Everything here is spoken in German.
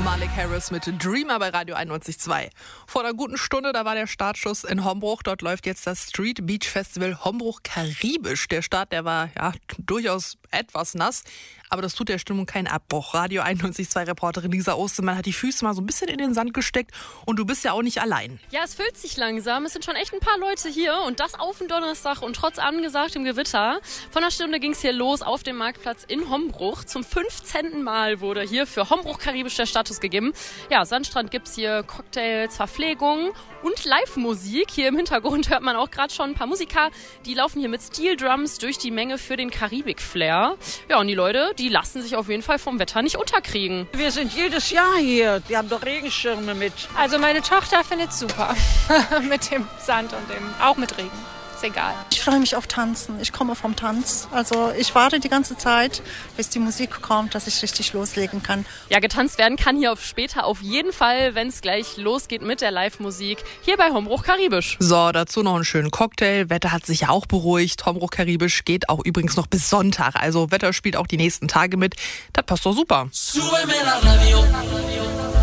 Malik Harris mit Dreamer bei Radio 91.2. Vor einer guten Stunde, da war der Startschuss in Hombruch. Dort läuft jetzt das Street Beach Festival Hombruch Karibisch. Der Start, der war ja durchaus etwas nass, aber das tut der Stimmung keinen Abbruch. Radio 91.2 Reporterin Lisa Ostermann hat die Füße mal so ein bisschen in den Sand gesteckt und du bist ja auch nicht allein. Ja, es füllt sich langsam. Es sind schon echt ein paar Leute hier und das auf den Donnerstag und trotz angesagtem Gewitter. Vor einer Stunde ging es hier los auf dem Marktplatz in Hombruch. Zum 15. Mal wurde hier für Hombruch Karibisch der Status gegeben. Ja, Sandstrand gibt's hier Cocktails, Verpflegung und Live-Musik. Hier im Hintergrund hört man auch gerade schon ein paar Musiker, die laufen hier mit Steel Drums durch die Menge für den Karibik-Flair. Ja, und die Leute, die lassen sich auf jeden Fall vom Wetter nicht unterkriegen. Wir sind jedes Jahr hier. Die haben doch Regenschirme mit. Also meine Tochter findet es super. Mit dem Sand und auch mit Regen. Ist egal. Ich freue mich auf Tanzen. Ich komme vom Tanz. Also ich warte die ganze Zeit, bis die Musik kommt, dass ich richtig loslegen kann. Ja, getanzt werden kann hier später auf jeden Fall, wenn es gleich losgeht mit der Live-Musik hier bei Hombruch Karibisch. So, dazu noch einen schönen Cocktail. Wetter hat sich ja auch beruhigt. Hombruch Karibisch geht auch übrigens noch bis Sonntag. Also Wetter spielt auch die nächsten Tage mit. Das passt doch super.